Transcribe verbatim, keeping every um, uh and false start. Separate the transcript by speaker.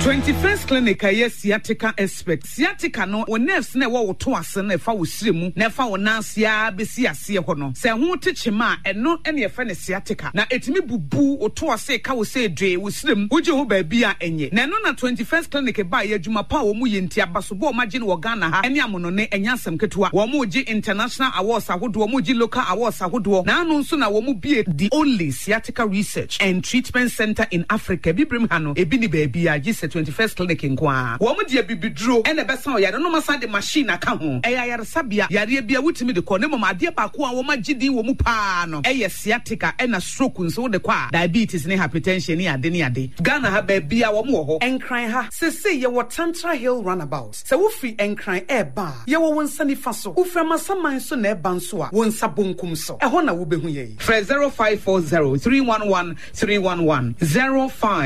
Speaker 1: twenty-first clinic aye sciatica expert sciatica no wo nerves na wo to ase na fa wo siremu na fa wo nansia besi ase ho no se ho techema eno ene efa ne sciatica na etimi bubu wo to ase ka wo se dwe wo sirem wo je ho ba bia enye na eno na twenty-first clinic ba ye adwuma pa wo mu ye ntia baso bo ma je no Ghana ha ene amono ne enya asem ketewa wo mu je international awards ahodo wo mu je local awards ahodo na anu nso na wo mu bie the only sciatica research and treatment center in Africa bibrim ha no ebi ni ba bia je twenty-first clinic in Kwa. Woman dear bibidro and a besan ya no masa de machine aka ho. Eya yare sabia yare bia wutimi de ko ne mama de ba ko a wo magidi wo mu pa no. Eya sciatica e na stroke nso de kwa diabetes ne hypertension ne ade ne ade. Ghana ha ba bia wo mu ho. Enkran ha se se ye wo Tantra Hill runabout. Se wo fi enkran e ba ye wo wonsa ni fa so. Wo fra masaman so na e ban so a wonsa bonkum so. E ho na wo behu ye. zero five four zero three one one three one one zero five